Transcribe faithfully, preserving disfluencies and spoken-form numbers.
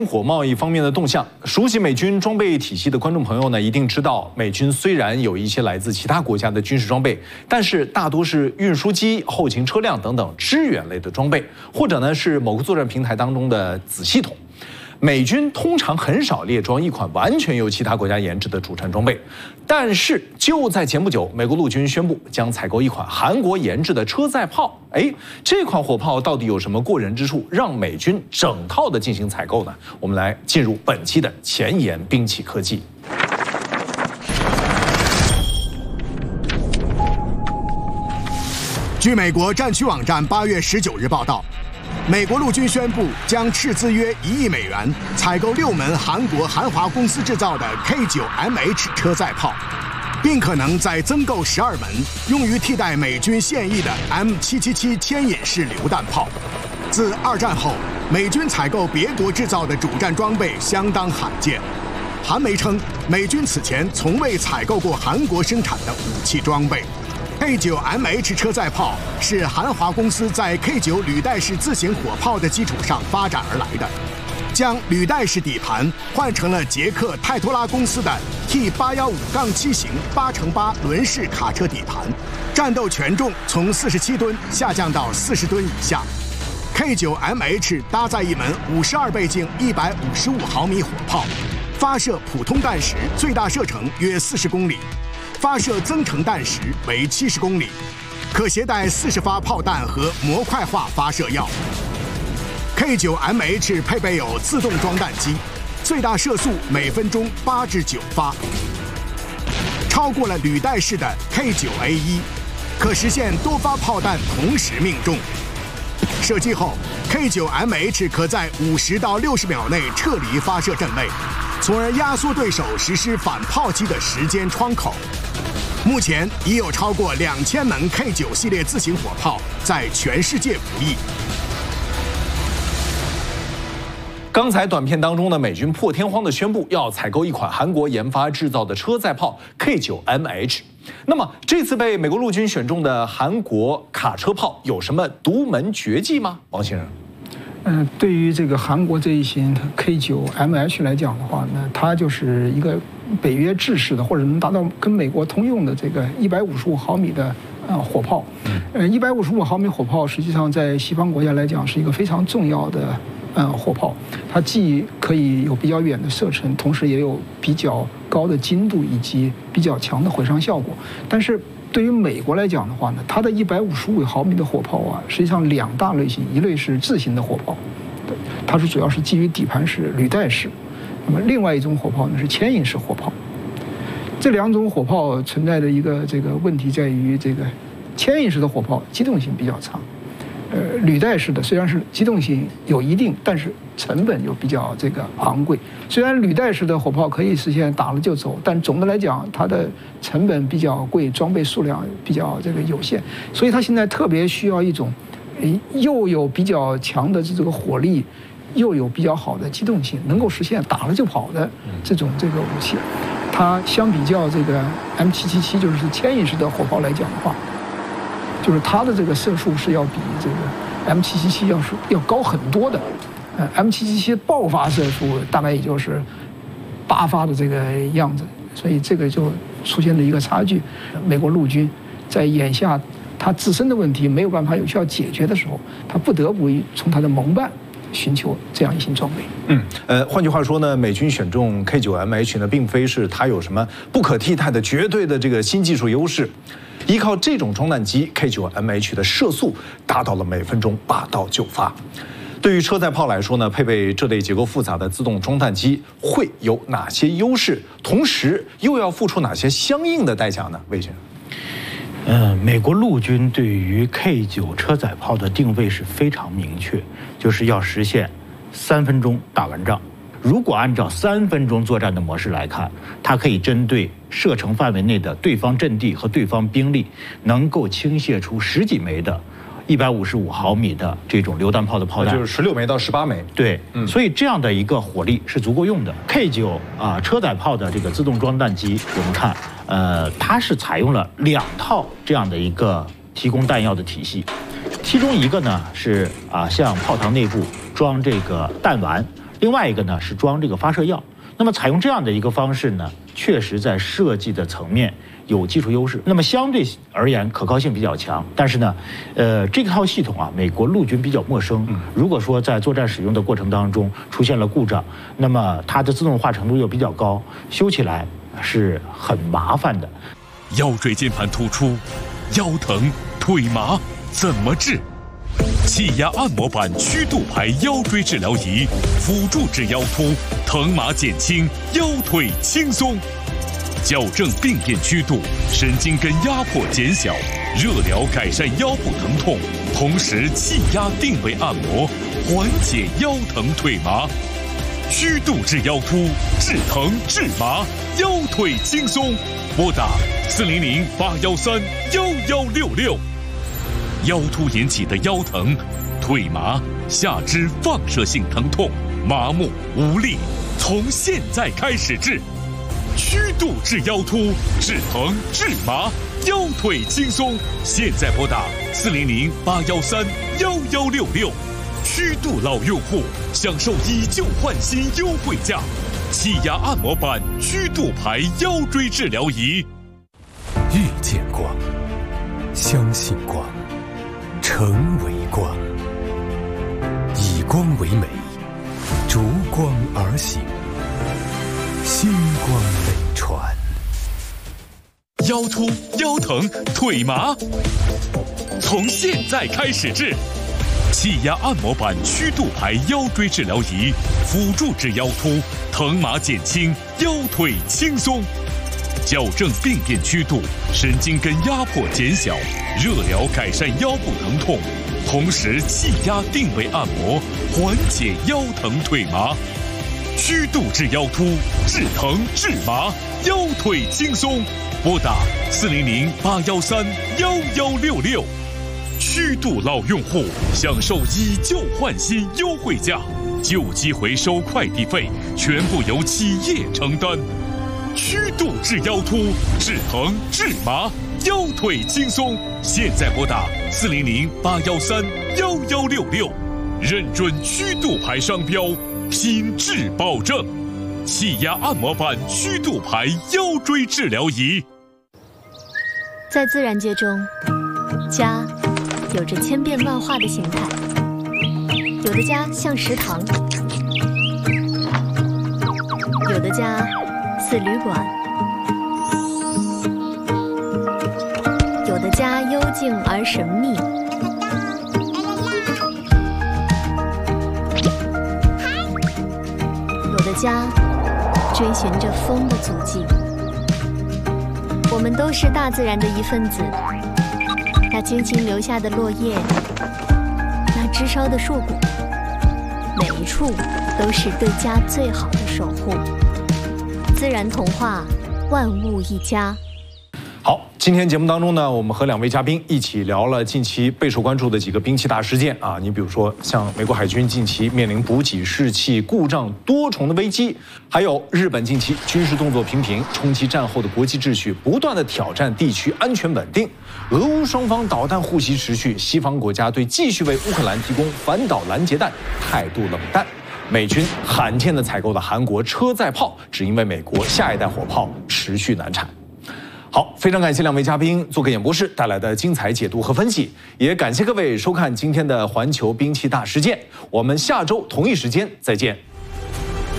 火贸易方面的动向，熟悉美军装备体系的观众朋友呢，一定知道，美军虽然有一些来自其他国家的军事装备，但是大多是运输机、后勤车辆等等支援类的装备，或者呢是某个作战平台当中的子系统。美军通常很少列装一款完全由其他国家研制的主战装备，但是就在前不久，美国陆军宣布将采购一款韩国研制的车载炮。哎，这款火炮到底有什么过人之处，让美军整套的进行采购呢？我们来进入本期的前沿兵器科技。 据美国战区网站八月十九日报道，美国陆军宣布将斥资约一亿美元采购六门韩国韩华公司制造的 K 九 M H 车载炮，并可能再增购十二门，用于替代美军现役的 M 七七七牵引式榴弹炮。自二战后，美军采购别国制造的主战装备相当罕见。韩媒称，美军此前从未采购过韩国生产的武器装备。K 九 M H 车载炮是韩华公司在 K 九 履带式自行火炮的基础上发展而来的，将履带式底盘换成了捷克泰托拉公司的 T 八一五杠七 型八乘八轮式卡车底盘，战斗权重从四十七吨下降到四十吨以下。K 九 M H 搭载一门五十二倍镜一百五十五毫米火炮，发射普通弹时最大射程约四十公里。发射增程弹时为七十公里，可携带四十发炮弹和模块化发射药。K 九 M H 配备有自动装弹机，最大射速每分钟八至九发，超过了履带式的 K 九 A 一，可实现多发炮弹同时命中。射击后 ，K 九 M H 可在五十到六十秒内撤离发射阵位，从而压缩对手实施反炮击的时间窗口。目前已有超过两千门 K 九 系列自行火炮在全世界服役。 刚才短片当中呢，美军破天荒地宣布要采购一款韩国研发制造的车载炮 K 九 M H。那么这次被美国陆军选中的韩国卡车炮有什么独门绝技吗？王先生。 嗯、呃，对于这个韩国这一型 K 九 M H 来讲的话呢，它就是一个北约制式的，或者能达到跟美国通用的这个一百五十五毫米的呃火炮。呃，一百五十五毫米火炮实际上在西方国家来讲是一个非常重要的呃火炮，它既可以有比较远的射程，同时也有比较高的精度以及比较强的毁伤效果。但是对于美国来讲的话呢，它的一百五十五毫米的火炮啊，实际上两大类型，一类是自行的火炮，它是主要是基于底盘式、履带式；那么另外一种火炮呢是牵引式火炮。这两种火炮存在的一个这个问题在于，这个牵引式的火炮机动性比较差，呃，履带式的虽然是机动性有一定，但是成本又比较这个昂贵。虽然履带式的火炮可以实现打了就走，但总的来讲，它的成本比较贵，装备数量比较这个有限，所以它现在特别需要一种，又有比较强的这个火力，又有比较好的机动性，能够实现打了就跑的这种这个武器。它相比较这个 M 七七七就是牵引式的火炮来讲的话，就是它的这个射速是要比这个 M 七七七要是要高很多的。呃 M 七七七爆发射速大概也就是八发的这个样子，所以这个就出现了一个差距。美国陆军在眼下它自身的问题没有办法有效解决的时候，它不得不从它的盟伴寻求这样一型装备。 嗯，呃，换句话说呢，美军选中 K 九 M H 呢，并非是它有什么不可替代的绝对的这个新技术优势。依靠这种装弹机 K 九 M H 的射速达到了每分钟八到九发。对于车载炮来说呢，配备这类结构复杂的自动装弹机会有哪些优势？同时又要付出哪些相应的代价呢？魏先生。 呃，美国陆军对于 K 九 车载炮的定位是非常明确，就是要实现三分钟打完仗。如果按照三分钟作战的模式来看，它可以针对射程范围内的对方阵地和对方兵力，能够倾泻出十几枚的一百五十五毫米的这种榴弹炮的炮弹， 就是十六枚到十八枚。 对，嗯，所以这样的一个火力是足够用的。K 九啊车载炮的这个自动装弹机，我们看，呃，它是采用了两套这样的一个提供弹药的体系，其中一个呢是啊向炮膛内部装这个弹丸。 另外一个呢是装这个发射药。那么采用这样的一个方式呢，确实在设计的层面有技术优势，那么相对而言可靠性比较强。但是呢，呃，这套系统啊，美国陆军比较陌生。如果说在作战使用的过程当中出现了故障，那么它的自动化程度又比较高，修起来是很麻烦的。 腰椎间盘突出、腰疼、腿麻怎么治？气压按摩板曲度排腰椎治疗仪，辅助治腰突，疼麻减轻，腰腿轻松。矫正病变曲度，神经根压迫减小，热疗改善腰部疼痛，同时气压定位按摩，缓解腰疼腿麻。曲度治腰突，治疼治麻，腰腿轻松。拨打四零零八幺三幺幺六六。腰突引起的腰疼、腿麻、下肢放射性疼痛、麻木无力，从现在开始治。曲度治腰突，治疼治麻，腰腿轻松。现在拨打四零零八幺三幺幺六六。曲度老用户享受以旧换新优惠价，气压按摩板曲度排腰椎治疗仪。 遇见光，相信光，成为光，以光为美，逐光而行，星光美传。 腰突、腰疼、腿麻，从现在开始治。气压按摩板曲度排腰椎治疗仪，辅助治腰突，疼麻减轻，腰腿轻松。矫正病变曲度，神经根压迫减小，热疗改善腰部疼痛，同时气压定位按摩，缓解腰疼腿麻。曲度治腰突，治疼治麻，腰腿轻松。拨打四零零八幺三幺幺六六。曲度老用户享受以旧换新优惠价，旧机回收快递费全部由企业承担。曲度治腰突，治疼治麻，腰腿轻松。现在拨打四零零八幺三幺幺六六，认准曲度牌商标，品质保证。气压按摩板曲度牌腰椎治疗仪。 在自然界中，家有着千变万化的形态，有的家像食堂，有的家似旅馆，有的家幽静而神秘，有的家追寻着风的足迹。我们都是大自然的一份子，那轻轻留下的落叶，那枝梢的硕果，每一处都是对家最好的守护。自然童话，万物一家。 好，今天节目当中呢，我们和两位嘉宾一起聊了近期备受关注的几个兵器大事件啊。你比如说，像美国海军近期面临补给士气故障多重的危机，还有日本近期军事动作频频，冲击战后的国际秩序，不断的挑战地区安全稳定。俄乌双方导弹互袭持续，西方国家对继续为乌克兰提供反导拦截弹态度冷淡。美军罕见的采购了韩国车载炮，只因为美国下一代火炮持续难产。好，非常感谢两位嘉宾做客演播室带来的精彩解读和分析，也感谢各位收看今天的环球兵器大事件。我们下周同一时间再见。